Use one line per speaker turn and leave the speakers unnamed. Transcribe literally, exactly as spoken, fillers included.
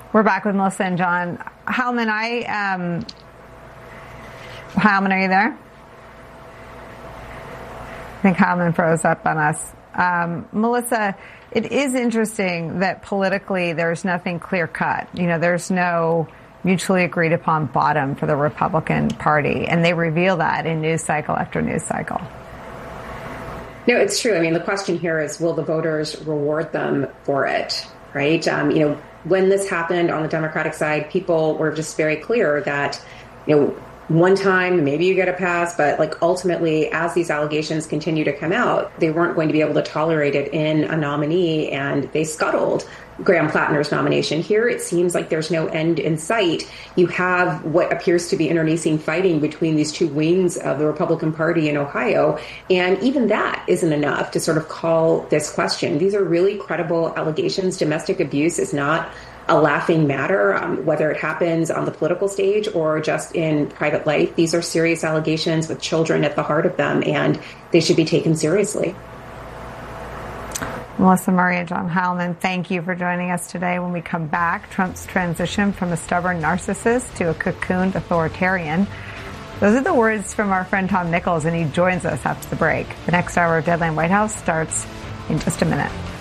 We're back with Melissa and John. Hallman, I, um, Hallman, are you there? I think Hallman froze up on us. Um, Melissa, it is interesting that politically there's nothing clear cut. You know, there's no mutually agreed upon bottom for the Republican Party, and they reveal that in news cycle after news cycle.
No, it's true. I mean, the question here is, will the voters reward them for it, right? Um, you know, when this happened on the Democratic side, people were just very clear that, you know, one time, maybe you get a pass, but like ultimately, as these allegations continue to come out, they weren't going to be able to tolerate it in a nominee, and they scuttled Graham Plattner's nomination. Here, it seems like there's no end in sight. You have what appears to be internecine fighting between these two wings of the Republican Party in Ohio, and even that isn't enough to sort of call this question. These are really credible allegations. Domestic abuse is not a laughing matter, um, whether it happens on the political stage or just in private life. These are serious allegations with children at the heart of them, and they should be taken seriously.
Melissa Murray and John Hallman, thank you for joining us today. When we come back, Trump's transition from a stubborn narcissist to a cocooned authoritarian. Those are the words from our friend Tom Nichols, and he joins us after the break. The next hour of Deadline White House starts in just a minute.